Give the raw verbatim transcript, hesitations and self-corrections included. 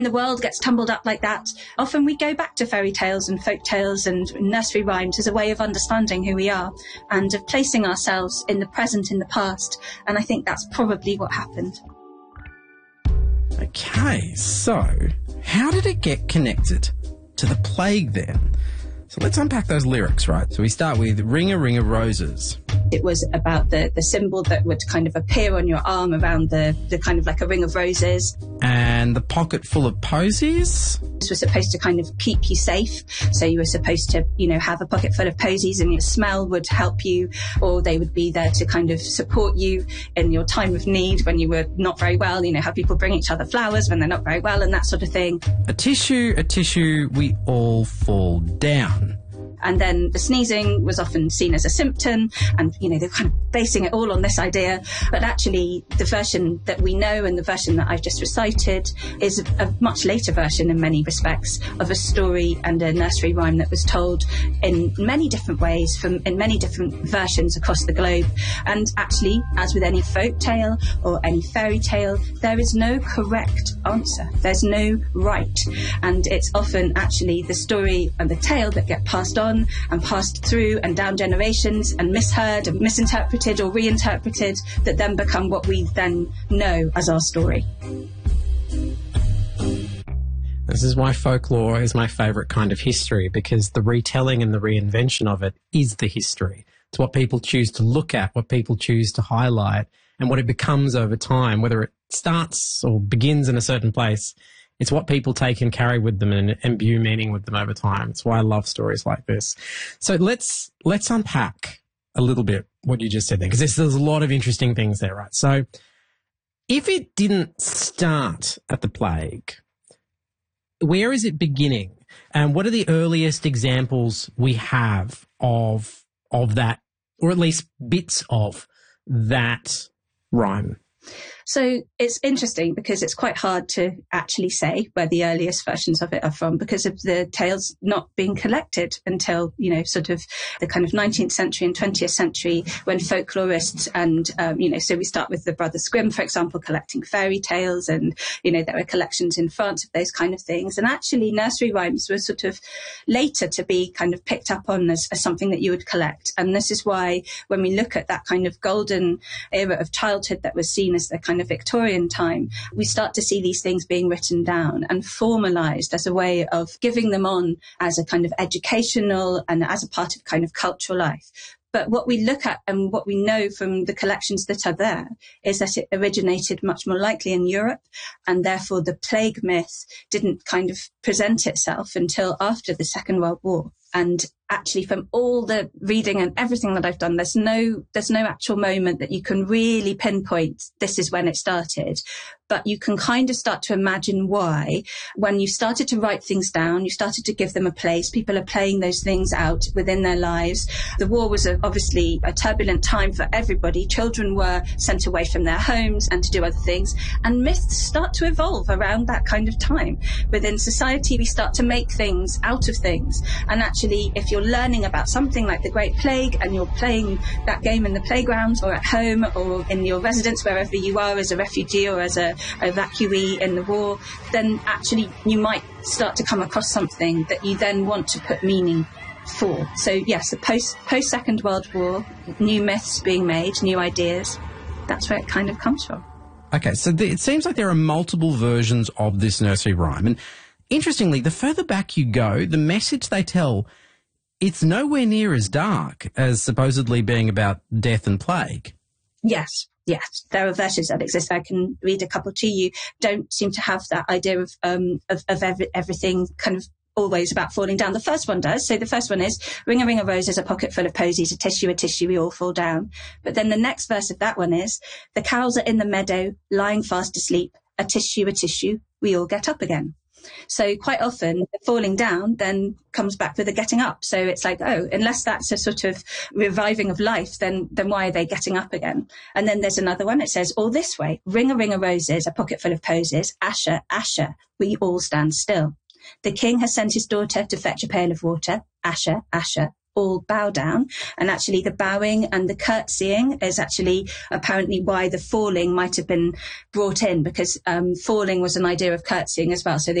the world gets tumbled up like that, often we go back to fairy tales and folk tales and nursery rhymes as a way of understanding who we are and of placing ourselves in the present, in the past. And I think that's probably what happened. Okay, so how did it get connected to the plague then? So let's unpack those lyrics, right? So we start with Ring a Ring of Roses. It was about the, the symbol that would kind of appear on your arm around the, the kind of like a ring of roses. And the pocket full of posies. This was supposed to kind of keep you safe. So you were supposed to, you know, have a pocket full of posies and your smell would help you, or they would be there to kind of support you in your time of need when you were not very well. You know, how people bring each other flowers when they're not very well and that sort of thing. A tissue, a tissue, we all fall down. And then the sneezing was often seen as a symptom and, you know, they're kind of basing it all on this idea. But actually, the version that we know and the version that I've just recited is a much later version in many respects of a story and a nursery rhyme that was told in many different ways from in many different versions across the globe. And actually, as with any folk tale or any fairy tale, there is no correct answer. There's no right. And it's often actually the story and the tale that get passed on and passed through and down generations and misheard and misinterpreted or reinterpreted that then become what we then know as our story. This is why folklore is my favourite kind of history, because the retelling and the reinvention of it is the history. It's what people choose to look at, what people choose to highlight, and what it becomes over time, whether it starts or begins in a certain place. It's what people take and carry with them and imbue meaning with them over time. It's why I love stories like this. So let's let's unpack a little bit what you just said there, because there's, there's a lot of interesting things there, right? So if it didn't start at the plague, where is it beginning? And what are the earliest examples we have of of that, or at least bits of that rhyme? So it's interesting because it's quite hard to actually say where the earliest versions of it are from because of the tales not being collected until, you know, sort of the kind of nineteenth century and twentieth century when folklorists and, um, you know, so we start with the Brothers Grimm, for example, collecting fairy tales and, you know, there were collections in France of those kind of things. And actually nursery rhymes were sort of later to be kind of picked up on as, as something that you would collect. And this is why when we look at that kind of golden era of childhood that was seen as the kind of Victorian time, we start to see these things being written down and formalized as a way of giving them on as a kind of educational and as a part of kind of cultural life. But what we look at and what we know from the collections that are there is that it originated much more likely in Europe, and therefore the plague myth didn't kind of present itself until after the Second World War. And actually from all the reading and everything that I've done, there's no there's no actual moment that you can really pinpoint this is when it started. But you can kind of start to imagine why. When you started to write things down, you started to give them a place. People are playing those things out within their lives. The war was a, obviously a turbulent time for everybody. Children were sent away from their homes and to do other things. And myths start to evolve around that kind of time. Within society, we start to make things out of things. And actually, if you're learning about something like the Great Plague and you're playing that game in the playground or at home or in your residence, wherever you are as a refugee or as a evacuee in the war, then actually you might start to come across something that you then want to put meaning for. So yes, the post post Second World War, new myths being made, new ideas, that's where it kind of comes from. Okay, so th- it seems like there are multiple versions of this nursery rhyme. And interestingly, the further back you go, the message they tell, it's nowhere near as dark as supposedly being about death and plague. Yes. Yes, there are versions that exist. I can read a couple to you. Don't seem to have that idea of um of, of every, everything kind of always about falling down. The first one does. So the first one is, ring a ring of roses, a pocket full of posies, a tissue, a tissue, we all fall down. But then the next verse of that one is, the cows are in the meadow, lying fast asleep, a tissue, a tissue, we all get up again. So quite often the falling down then comes back with a getting up. So it's like, oh, unless that's a sort of reviving of life, then then why are they getting up again? And then there's another one. It says, all this way, ring a ring of roses, a pocket full of posies, Asher, Asher, we all stand still. The king has sent his daughter to fetch a pail of water, Asher, Asher, all bow down. And actually the bowing and the curtsying is actually apparently why the falling might have been brought in, because um, falling was an idea of curtsying as well. So the